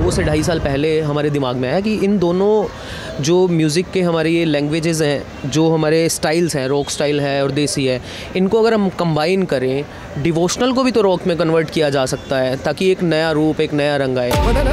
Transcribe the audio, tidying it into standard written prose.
2 से ढाई साल पहले हमारे दिमाग में आया कि इन दोनों जो म्यूज़िक के हमारे ये लैंग्वेजेस हैं, जो हमारे स्टाइल्स हैं, रॉक स्टाइल है और देसी है, इनको अगर हम कंबाइन करें, डिवोशनल को भी तो रॉक में कन्वर्ट किया जा सकता है ताकि एक नया रूप, एक नया रंग आए।